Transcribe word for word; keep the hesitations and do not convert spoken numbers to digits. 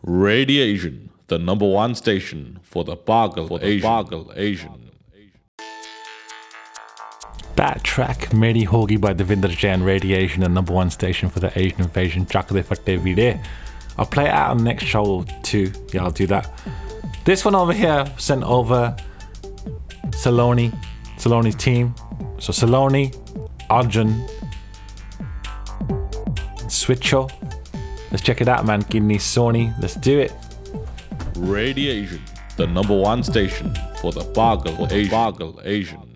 Radiation, the number one station for the Bargal Asian. Bargal Asian. That track, Meri Hogi by Devinder Jain, Radiation, the number one station for the Asian invasion. Chakde Fatte Vide. I'll play it out on the next show too. Yeah, I'll do that. This one over here sent over Saloni, Saloni's team. So Saloni, Arjun, Switcho. Let's check it out, man. Kidney Sony. Let's do it. Radiation, the number one station for the Bargal Asian. Bargal Asian.